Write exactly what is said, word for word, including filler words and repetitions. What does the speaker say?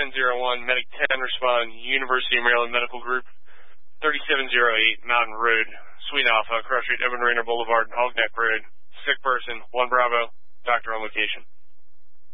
ten oh one, Medic ten, respond, University of Maryland Medical Group, thirty-seven oh eight, Mountain Road, Suite Alpha, Cross Street, Evan Rayner Boulevard, Hog Neck Road, sick person, one Bravo, doctor on location.